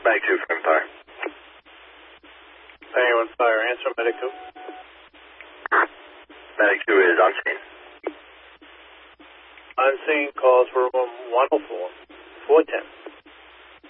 Medic 2 from Fire. Fire 1 Fire, answer Medic 2. Medic 2 is on scene. On scene, calls for room 104, 410.